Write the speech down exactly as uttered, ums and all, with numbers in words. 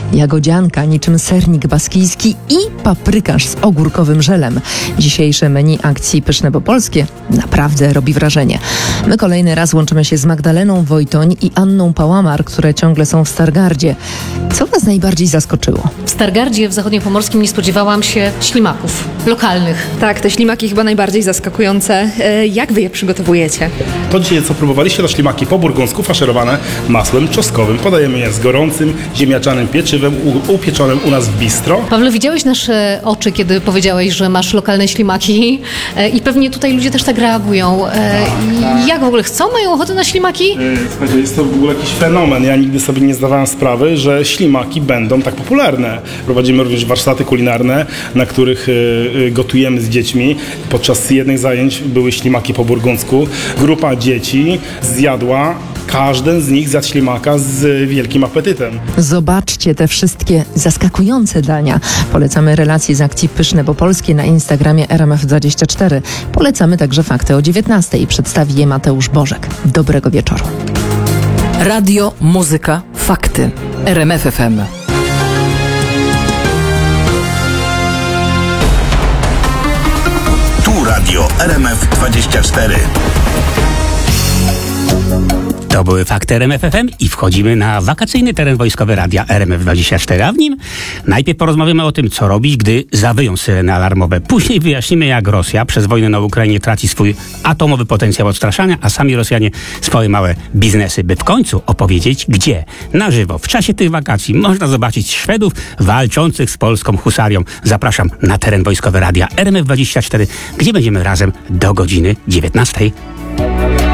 jagodzianka niczym sernik baskijski i paprykarz z ogórkowym żelem. Dzisiejsze menu akcji Pyszne bo Polskie naprawdę robi wrażenie. My kolejny raz łączymy się z Magdaleną Wojtoń i Anną Pałamar, które ciągle są w Stargardzie. Co Was najbardziej zaskoczyło? W Stargardzie w Zachodniopomorskim nie spodziewałam się ślimaków lokalnych. Tak, te ślimaki chyba najbardziej zaskakujące. E, jak wy je przygotowujecie? To dzisiaj, co próbowaliście, to ślimaki po burgundzku faszerowane masłem czosnkowym. Podajemy je z gorącym, ziemniaczanym pieczywem u, upieczonym u nas w bistro. Pawle, widziałeś nasze oczy, kiedy powiedziałeś, że masz lokalne ślimaki e, i pewnie tutaj ludzie też tak reagują. E, tak. Jak w ogóle chcą? Mają ochotę na ślimaki? Słuchajcie, jest to w ogóle jakiś fenomen. Ja nigdy sobie nie zdawałem sprawy, że ślimaki będą tak popularne. Prowadzimy również warsztaty kulinarne, na których y, gotujemy z dziećmi. Podczas jednych zajęć były ślimaki po burgundzku. Grupa dzieci zjadła, każdy z nich zjadł ślimaka z wielkim apetytem. Zobaczcie te wszystkie zaskakujące dania. Polecamy relacje z akcji Pyszne bo Polskie na Instagramie R M F dwadzieścia cztery. Polecamy także fakty o dziewiętnastej. Przedstawi je Mateusz Bożek. Dobrego wieczoru. Radio, muzyka, fakty. R M F F M. Tu radio R M F dwadzieścia cztery. To były fakty R M F F M i wchodzimy na wakacyjny teren wojskowy radia R M F dwadzieścia cztery, a w nim najpierw porozmawiamy o tym, co robić, gdy zawyją syreny alarmowe. Później wyjaśnimy, jak Rosja przez wojnę na Ukrainie traci swój atomowy potencjał odstraszania, a sami Rosjanie swoje małe biznesy, by w końcu opowiedzieć, gdzie na żywo w czasie tych wakacji można zobaczyć Szwedów walczących z polską husarią. Zapraszam na teren wojskowy radia R M F dwadzieścia cztery, gdzie będziemy razem do godziny dziewiętnastej.